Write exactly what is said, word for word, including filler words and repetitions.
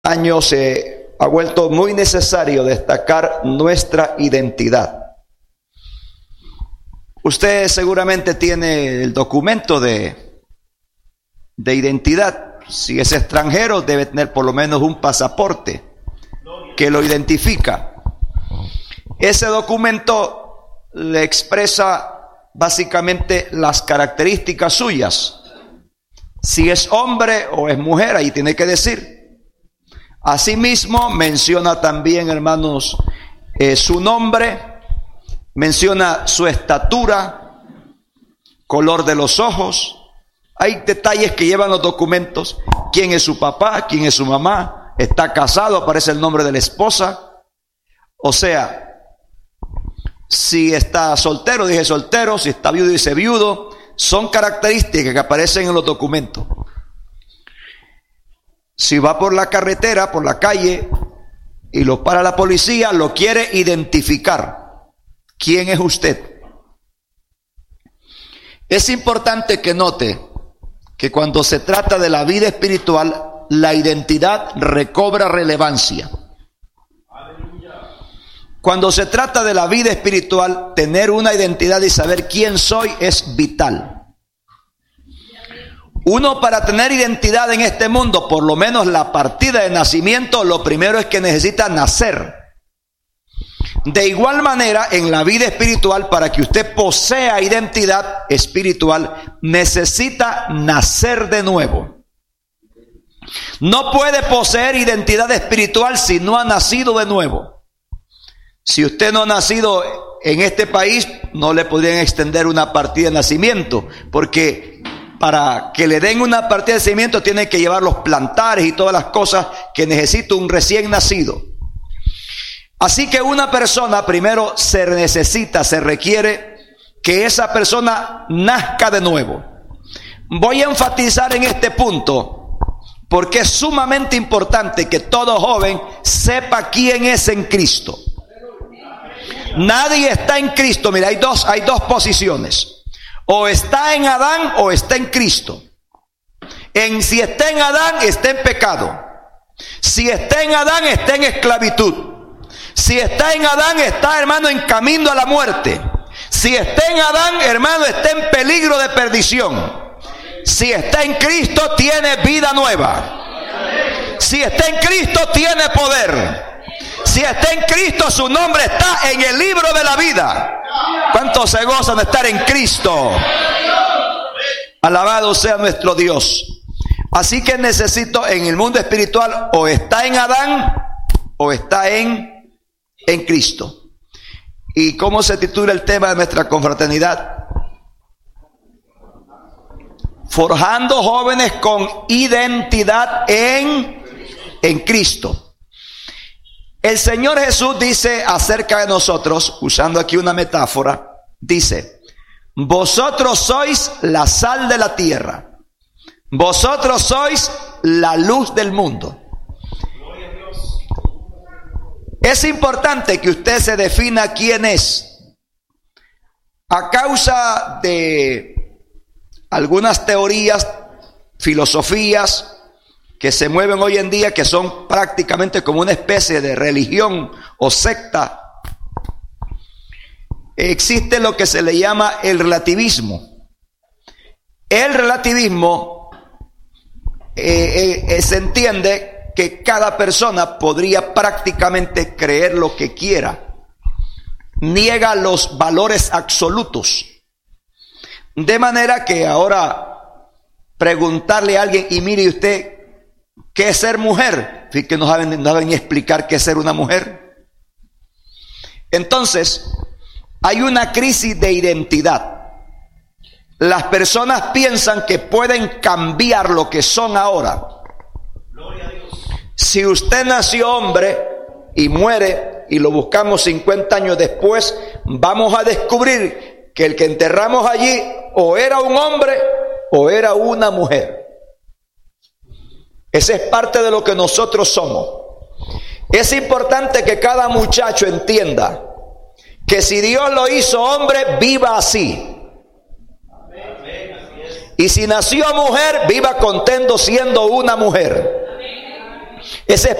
años se ha vuelto muy necesario destacar nuestra identidad. Usted seguramente tiene el documento de, de identidad. Si es extranjero, debe tener por lo menos un pasaporte que lo identifica. Ese documento le expresa básicamente las características suyas. Si es hombre o es mujer, ahí tiene que decir. Asimismo, menciona también, hermanos, eh, su nombre, menciona su estatura, color de los ojos. Hay detalles que llevan los documentos. ¿Quién es su papá? ¿Quién es su mamá? ¿Está casado? Aparece el nombre de la esposa. O sea, si está soltero, dice soltero. Si está viudo, dice viudo. Son características que aparecen en los documentos. Si va por la carretera, por la calle, y lo para la policía, lo quiere identificar. ¿Quién es usted? Es importante que note que cuando se trata de la vida espiritual, la identidad recobra relevancia. Cuando se trata de la vida espiritual, tener una identidad y saber quién soy es vital. Uno, para tener identidad en este mundo, por lo menos la partida de nacimiento, lo primero es que necesita nacer. De igual manera, en la vida espiritual, para que usted posea identidad espiritual, necesita nacer de nuevo. No puede poseer identidad espiritual si no ha nacido de nuevo. Si usted no ha nacido en este país, no le podrían extender una partida de nacimiento, porque para que le den una partida de nacimiento tiene que llevar los plantares y todas las cosas que necesita un recién nacido. Así que una persona primero se necesita, se requiere que esa persona nazca de nuevo. Voy a enfatizar en este punto porque es sumamente importante que todo joven sepa quién es en Cristo. Nadie está en Cristo. Mira, hay dos, hay dos posiciones. O está en Adán o está en Cristo. En si está en Adán, está en pecado. Si está en Adán, está en esclavitud. Si está en Adán, está, hermano, en camino a la muerte. Si está en Adán, hermano, está en peligro de perdición. Si está en Cristo, tiene vida nueva. Si está en Cristo, tiene poder. Si está en Cristo, su nombre está en el libro de la vida. ¿Cuántos se gozan de estar en Cristo? Alabado sea nuestro Dios. Así que necesito en el mundo espiritual, o está en Adán o está en, en Cristo. ¿Y cómo se titula el tema de nuestra confraternidad? Forjando jóvenes con identidad en, en Cristo. El Señor Jesús dice acerca de nosotros, usando aquí una metáfora, dice: vosotros sois la sal de la tierra, vosotros sois la luz del mundo. Es importante que usted se defina quién es. A causa de algunas teorías, filosofías que se mueven hoy en día, que son prácticamente como una especie de religión o secta, existe lo que se le llama el relativismo. El relativismo eh, eh, se entiende que cada persona podría prácticamente creer lo que quiera. Niega los valores absolutos. De manera que ahora preguntarle a alguien, y mire usted, ¿qué es ser mujer? Que no saben, no saben ni explicar qué es ser una mujer. Entonces, hay una crisis de identidad. Las personas piensan que pueden cambiar lo que son ahora. Gloria a Dios. Si usted nació hombre y muere y lo buscamos cincuenta años después, vamos a descubrir que el que enterramos allí o era un hombre o era una mujer. Esa es parte de lo que nosotros somos. Es importante que cada muchacho entienda que si Dios lo hizo hombre, viva así. Y si nació mujer, viva contento siendo una mujer. ese